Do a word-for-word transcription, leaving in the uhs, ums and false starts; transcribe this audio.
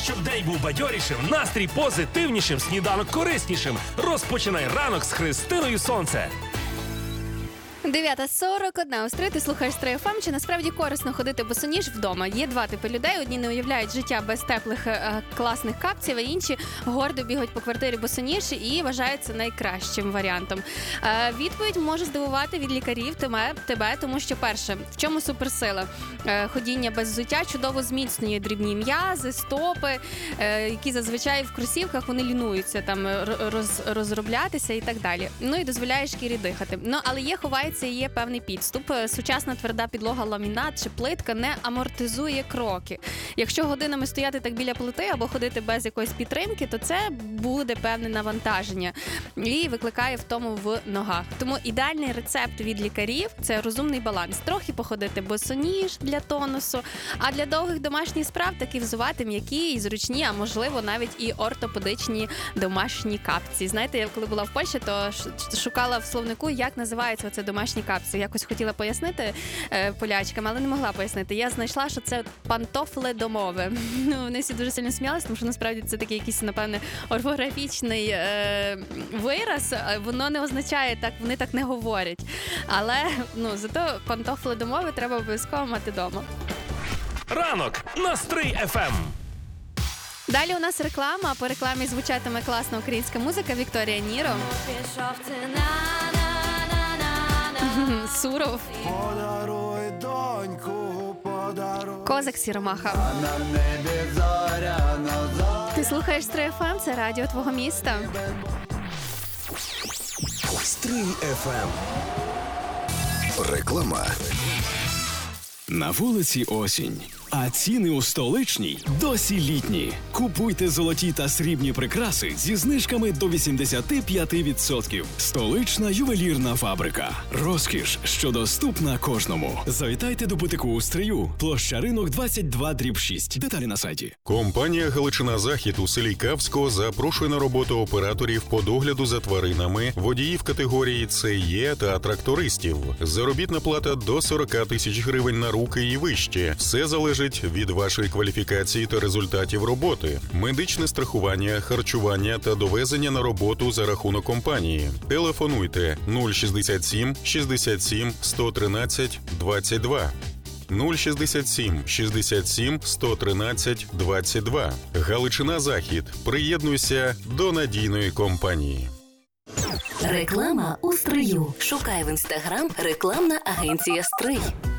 Щоб день був бадьорішим, настрій позитивнішим, сніданок кориснішим. Розпочинай ранок з Христиною Сонце. дев'ята сорок один. Острий, ти слухаєш Стрей еф ем. Чи насправді корисно ходити босоніж вдома? Є два типи людей. Одні не уявляють життя без теплих е, класних капців, а інші гордо бігають по квартирі босоніж і вважають це найкращим варіантом. Е, відповідь може здивувати від лікарів тебе, тебе, тому що, перше, в чому суперсила? Е, ходіння без взуття чудово зміцнює дрібні м'язи, стопи, е, які зазвичай в кросівках вони лінуються там роз, розроблятися і так далі. Ну і дозволяє шкірі дихати. Ну, але є ховається Це є певний підступ. Сучасна тверда підлога, ламінат чи плитка не амортизує кроки. Якщо годинами стояти так біля плити або ходити без якоїсь підтримки, то це буде певне навантаження і викликає втому в ногах. Тому ідеальний рецепт від лікарів – це розумний баланс. Трохи походити босоніж для тонусу, а для довгих домашніх справ таки взувати м'які і зручні, а можливо навіть і ортопедичні домашні капці. Знаєте, я коли була в Польщі, то шукала в словнику, як називається це домашні капці. Якось хотіла пояснити е, полячкам, але не могла пояснити. Я знайшла, що це пантофле домове. Ну, вони всі дуже сильно сміялися, тому що насправді це такий якийсь, напевне, орфографічний е, вираз. Воно не означає так, вони так не говорять. Але, ну, зато пантофле домове треба обов'язково мати вдома. Ранок на Стрей еф ем. Далі у нас реклама, а по рекламі звучатиме класна українська музика. Вікторія Ніро. Суров. Подаруй доньку, подаруй. Козак Сіромаха. А на небі зоря назад. Ти слухаєш Стрей еф ем, це радіо твого міста. Стрий еф ем. Реклама. На вулиці осінь, а ціни у столичній досі літні. Купуйте золоті та срібні прикраси зі знижками до вісімдесят п'ять відсотків. Столична ювелірна фабрика. Розкіш, що доступна кожному. Завітайте до бутику у Стрию. Площа Ринок двадцять два дріб шість. Деталі на сайті. Компанія «Галичина Захід» у селі Кавсько запрошує на роботу операторів по догляду за тваринами, водіїв категорії Це Є та трактористів. Заробітна плата до сорок тисяч гривень на руки і вище. Все залежить від вашої кваліфікації та результатів роботи. Медичне страхування, харчування та довезення на роботу за рахунок компанії. Телефонуйте нуль шістдесят сім шістдесят сім сто тринадцять двадцять два. нуль шістдесят сім шістдесят сім сто тринадцять двадцять два. Галичина Захід. Приєднуйся до надійної компанії. Реклама у Стрию. Шукай в інстаграм рекламна агенція «Стрий».